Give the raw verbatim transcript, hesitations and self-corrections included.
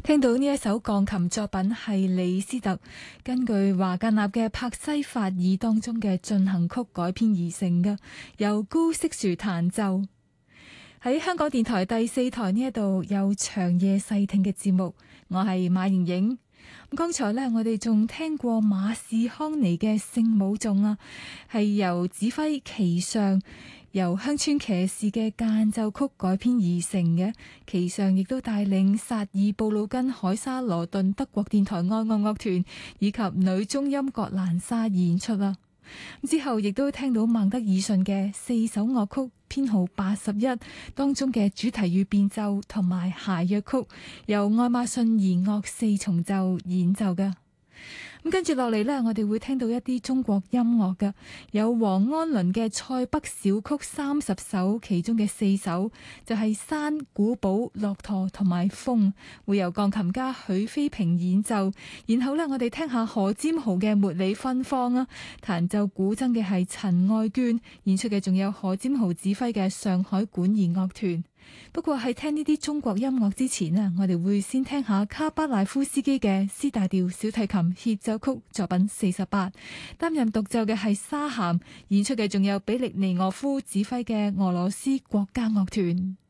聽到呢一首鋼琴作品係李斯特根據華格納嘅帕西法爾當中嘅進行曲改編而成嘅，由高色樹彈奏。喺香港電台第四台呢一度有長夜細聽嘅節目，我係馬瑩瑩。咁剛才呢，我哋仲聽過馬士康尼嘅聖母頌啊，係由指揮奇上由鄉村騎士嘅間奏曲改編而成嘅。奇上亦都帶領薩爾布魯根海沙羅頓德國電台愛樂樂團以及女中音葛蘭莎演出啦。之後亦都聽到孟德爾遜嘅四首樂曲編號八十一當中嘅主題與變奏同埋諧謔曲，由愛馬遜弦樂四重奏演奏嘅。咁跟住落嚟呢，我哋會聽到一啲中國音樂嘅，有王安倫嘅塞北小曲三十首，其中嘅四首就係山、古堡、駱駝同埋風，會由鋼琴家許飛平演奏。然後呢，我哋聽下何占豪嘅茉莉芬芳啊，彈奏古箏嘅係陳愛娟，演出嘅仲有何占豪指揮嘅上海管弦樂團。不過喺聽呢啲中國音樂之前啊，我哋會先聽下卡巴賴夫斯基嘅 C 大調小提琴協奏曲作品四十八，擔任獨奏嘅係沙咸，演出嘅仲有比利尼俄夫指揮嘅俄羅斯國家樂團。